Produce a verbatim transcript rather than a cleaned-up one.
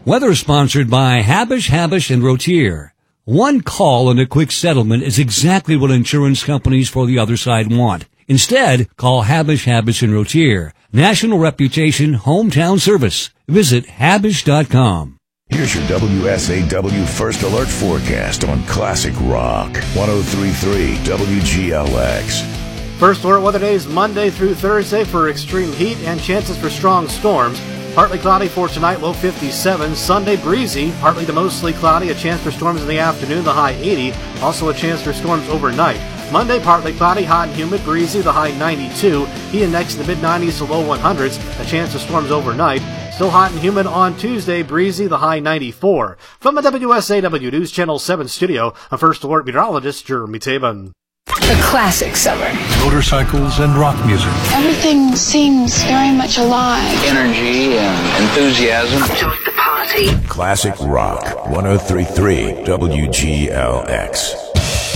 Weather sponsored by Habish, Habish, and Rotier. One call and a quick settlement is exactly what insurance companies for the other side want. Instead, call Habish, Habish, and Rotier. National reputation, hometown service. Visit Habish dot com. Here's your W S A W First Alert forecast on Classic Rock. one oh three point three W G L X. First Alert weather days Monday through Thursday for extreme heat and chances for strong storms. Partly cloudy for tonight, low fifty-seven. Sunday breezy, partly to mostly cloudy, a chance for storms in the afternoon, the high eighty. Also a chance for storms overnight. Monday, partly cloudy, hot and humid, breezy, the high ninety-two. Heat index in the mid nineties to low hundreds, a chance of storms overnight. Still hot and humid on Tuesday, breezy, the high ninety-four. From the W S A W News Channel seven studio, a First Alert meteorologist, Jeremy Tabin. A classic summer. Motorcycles and rock music. Everything seems very much alive. Energy and enthusiasm. Join the party. Classic Rock. one oh three point three W G L X.